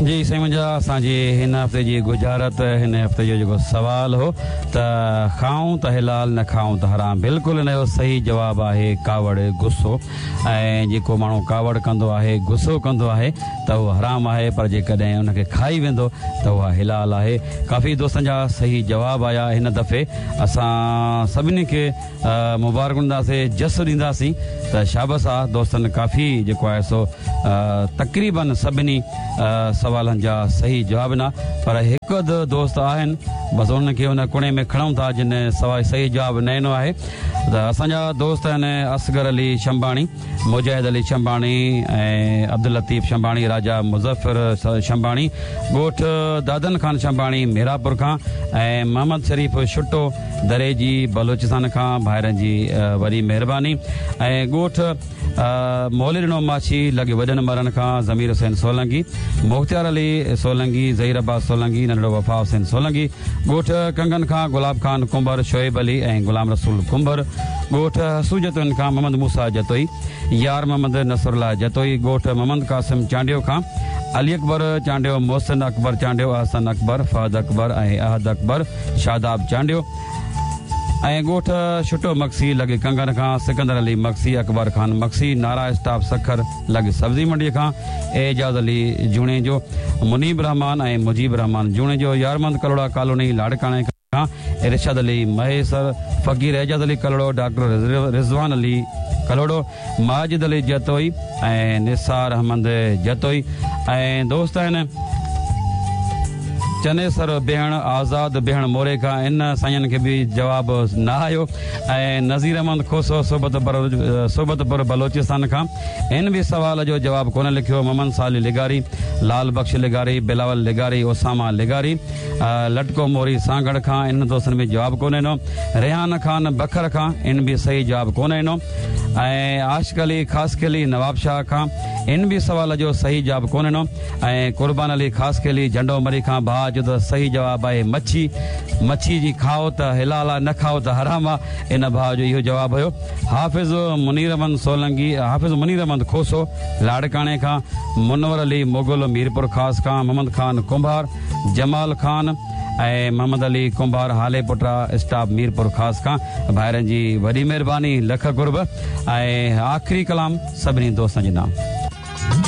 जी साईं मुंहिंजा असांजी हिन हफ़्ते जी गुजारत हिन हफ़्ते जो जेको सुवाल हो त खाऊं त हिलाल न खाऊं त हराम। बिल्कुलु हिन जो सही जवाबु आहे कावड़ गुस्सो। ऐं जेको माण्हू कावड़ कंदो आहे गुस्सो कंदो आहे त उहो हराम आहे, पर जेकॾहिं उनखे खाई वेंदो त उहा हिलाल आहे। काफ़ी दोस्तनि जा सही जवाबु आया। हिन दफ़े असां सभिनी खे मुबारक ॾींदासीं, जस ॾींदासीं त शाबस आहे दोस्तनि। काफ़ी जेको आहे सो तक़रीबन सभिनी सवालनि जा सही जवाब न, पर हिकु अधु दोस्त आहिनि बसि उनखे उन कुणे में खणूं था जिन सही जवाबु न ॾिनो आहे। त असांजा दोस्त आहिनि असगर अली शंबाणी, मुजाहिद अली शंबाणी ऐं अब्दुल लतीफ़ शंबाणी, राजा मुज़फ़र शंबाणी, ॻोठ दादन खान शंबाणी मीरापुर खां, ऐं मोहम्मद शरीफ़ शुटो दरेजी बलोचिस्तान खां। भाइरनि जी वॾी महिरबानी। ऐं ॻोठ मौलिनो माछी लॻे वॾनि मरनि खां ज़मीर हुसैन सोलंगी, मुख़्तियार अली सोलंगी, ज़हीर अब्बास सोलंगी, नंढड़ो वफ़ा हुसैन सोलंगी। ॻोठ कंगन खां गुलाब खान कुंबर, शोएब अली ऐं गुलाम रसूल कुंबर। ॻोठ हसूजतुनि खां मोहम्मद मूसा जतोई, यार मोहम्मद नसरुल्ला जतोई। ॻोठ मोहम्मद कासिम चांडियो खां अली अकबर चांडियो, मोहसिन अकबर चांडियो, अहसन अकबर, फहद अकबर ऐं अहद अकबर, शादाब चांडियो। ऐं ॻोठ शुटो मक्सी लॻे कंगन खां सिकंदर अली मक्सी, अकबर खान मक्सी, नारा स्टाफ सखर लॻे सब्ज़ी मंडीअ खां, एजाज़ अली जूणे जो, मुनीब रहमान ऐं मुजीब रहमान जूणे जो, यारमंद कलोड़ा कॉलोनी लाड़काणे खां, इरशाद अली महेसर, फ़कीर एजाज़ अली कलोड़ो, डॉक्टर रिज़वान अली कलोड़ो, माजिद अली जतोई ऐं निसार अहमद जतोई। ऐं दोस्त आहिनि चनेसर भेण, आज़ाद भेण मोरे खां। इन साईंनि खे बि जवाबु न आयो। ऐं नज़ीर अहमद खोसो सोबतपुर बलोचिस्तान खां, इन बि सवाल जो जवाबु कोन लिखियो। मोहम्मद साली लिगारी, लाल बख्श लिगारी, बिलावल लिगारी, ओसामा लिगारी, लटको मोरी सांगड़ खां। इन दोस्तनि में जवाबु कोन ॾिनो। रेहान खान बखर खां, इन बि सही जवाबु कोन ॾिनो। ऐं आशिक़ अली ख़ासकेली नवाब शाह खां, इन बि सवाल जो सही जवाबु कोन ॾिनो। ऐं कुर्बान अली ख़ासकेली झंडो मरी खां, भाउ जो त सही जवाबु आहे मच्छी जी खाओ त हिलाल आहे, न खाओ त हराम आहे। इन भाउ जो इहो जवाबु हुयो। हाफ़िज़ मुनीर अहमद सोलंगी, हाफ़िज़ मुनीर अहमद खोसो लाड़काणे खां, मुनवर अली मुगल मीरपुर ख़ास खां, मोहम्मद खान कुंभार, जमाल खान ऐं मोहम्मद अली कुंभार हाले पुटरा स्टाफ मीरपुर ख़ास खां। भाइरनि जी वॾी महिरबानी, लख कुर्ब। ऐं आख़िरी कलाम सभिनी दोस्तनि जे नाम।